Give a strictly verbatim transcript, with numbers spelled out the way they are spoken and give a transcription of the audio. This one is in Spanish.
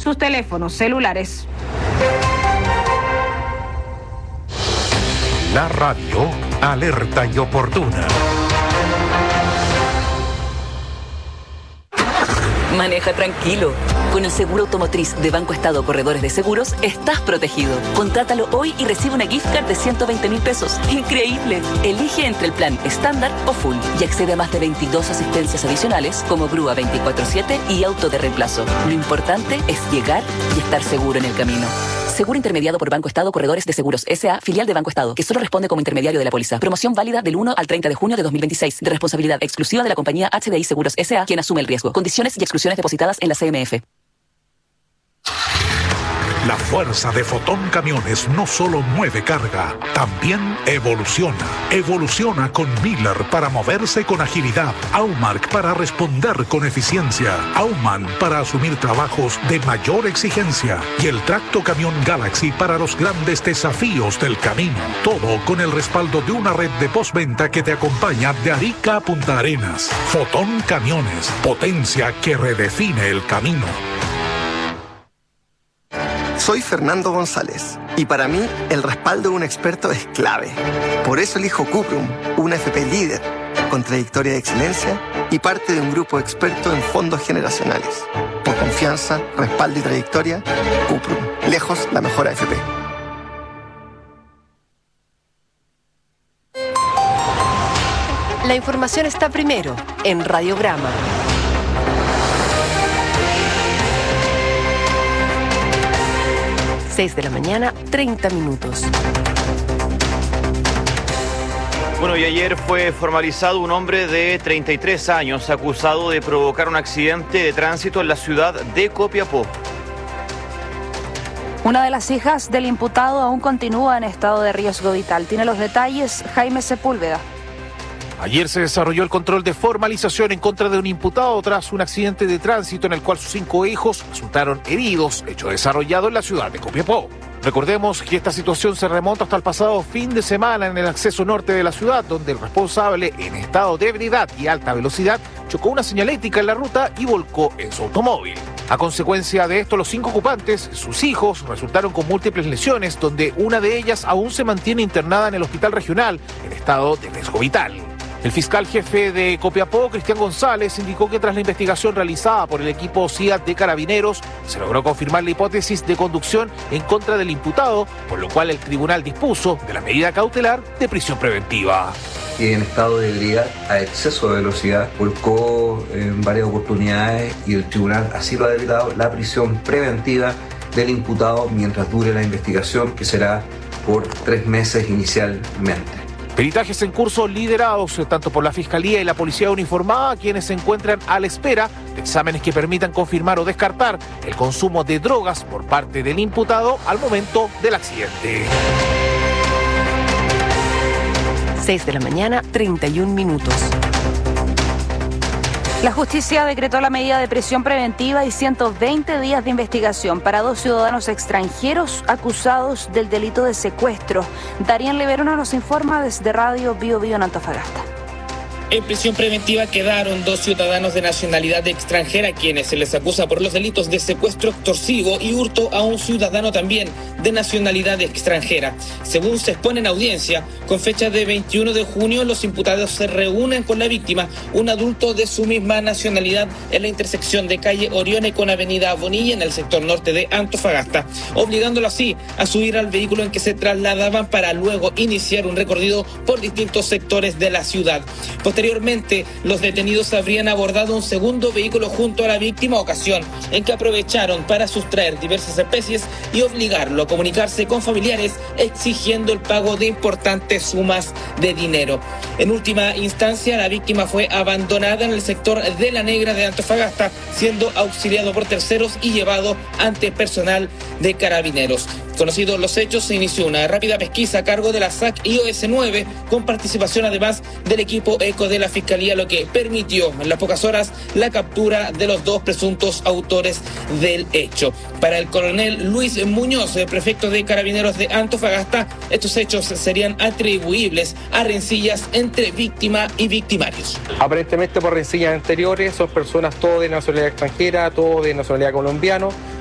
sus teléfonos celulares. La radio alerta y oportuna. Maneja tranquilo. Con el seguro automotriz de Banco Estado Corredores de Seguros, estás protegido. Contrátalo hoy y recibe una gift card de ciento veinte mil pesos. ¡Increíble! Elige entre el plan estándar o full y accede a más de veintidós asistencias adicionales como grúa veinticuatro siete y auto de reemplazo. Lo importante es llegar y estar seguro en el camino. Seguro intermediado por Banco Estado Corredores de Seguros S A, filial de Banco Estado, que solo responde como intermediario de la póliza. Promoción válida del uno al treinta de junio de dos mil veintiséis, de responsabilidad exclusiva de la compañía H D I Seguros S A, quien asume el riesgo. Condiciones y exclusiones depositadas en la C M F. La fuerza de Fotón Camiones no solo mueve carga, también evoluciona. Evoluciona con Miller para moverse con agilidad, Aumark para responder con eficiencia, Auman para asumir trabajos de mayor exigencia y el Tracto Camión Galaxy para los grandes desafíos del camino. Todo con el respaldo de una red de postventa que te acompaña de Arica a Punta Arenas. Fotón Camiones, potencia que redefine el camino. Soy Fernando González y para mí el respaldo de un experto es clave. Por eso elijo Cuprum, una F P líder, con trayectoria de excelencia y parte de un grupo experto en fondos generacionales. Por confianza, respaldo y trayectoria, Cuprum, lejos la mejor A F P. La información está primero en Radiograma. seis de la mañana, treinta minutos. Bueno, y ayer fue formalizado un hombre de treinta y tres años acusado de provocar un accidente de tránsito en la ciudad de Copiapó. Una de las hijas del imputado aún continúa en estado de riesgo vital. Tiene los detalles Jaime Sepúlveda. Ayer se desarrolló el control de formalización en contra de un imputado tras un accidente de tránsito en el cual sus cinco hijos resultaron heridos, hecho desarrollado en la ciudad de Copiapó. Recordemos que esta situación se remonta hasta el pasado fin de semana en el acceso norte de la ciudad, donde el responsable, en estado de ebriedad y alta velocidad, chocó una señalética en la ruta y volcó en su automóvil. A consecuencia de esto, los cinco ocupantes, sus hijos, resultaron con múltiples lesiones, donde una de ellas aún se mantiene internada en el hospital regional en estado de riesgo vital. El fiscal jefe de Copiapó, Cristian González, indicó que tras la investigación realizada por el equipo C I A T de Carabineros, se logró confirmar la hipótesis de conducción en contra del imputado, por lo cual el tribunal dispuso de la medida cautelar de prisión preventiva. En estado de ebriedad a exceso de velocidad, volcó en varias oportunidades y el tribunal así lo ha decretado la prisión preventiva del imputado mientras dure la investigación, que será por tres meses inicialmente. Peritajes en curso liderados tanto por la Fiscalía y la Policía Uniformada, quienes se encuentran a la espera de exámenes que permitan confirmar o descartar el consumo de drogas por parte del imputado al momento del accidente. seis de la mañana, treinta y un minutos. La justicia decretó la medida de prisión preventiva y ciento veinte días de investigación para dos ciudadanos extranjeros acusados del delito de secuestro. Darían Leverona nos informa desde Radio Bio Bio en Antofagasta. En prisión preventiva quedaron dos ciudadanos de nacionalidad extranjera a quienes se les acusa por los delitos de secuestro extorsivo y hurto a un ciudadano también de nacionalidad extranjera. Según se expone en audiencia, con fecha de veintiuno de junio, los imputados se reúnen con la víctima, un adulto de su misma nacionalidad, en la intersección de calle Orione con avenida Bonilla en el sector norte de Antofagasta, obligándolo así a subir al vehículo en que se trasladaban para luego iniciar un recorrido por distintos sectores de la ciudad. Posteriormente, los detenidos habrían abordado un segundo vehículo junto a la víctima, ocasión en que aprovecharon para sustraer diversas especies y obligarlo a comunicarse con familiares exigiendo el pago de importantes sumas de dinero. En última instancia, la víctima fue abandonada en el sector de La Negra de Antofagasta, siendo auxiliado por terceros y llevado ante personal de Carabineros. Conocidos los hechos, se inició una rápida pesquisa a cargo de la S A C I O S nueve, con participación además del equipo ECO de la Fiscalía, lo que permitió en las pocas horas la captura de los dos presuntos autores del hecho. Para el coronel Luis Muñoz, el prefecto de Carabineros de Antofagasta, estos hechos serían atribuibles a rencillas entre víctima y victimarios. Aparentemente por rencillas anteriores, son personas todas de nacionalidad extranjera, todos de nacionalidad colombiana,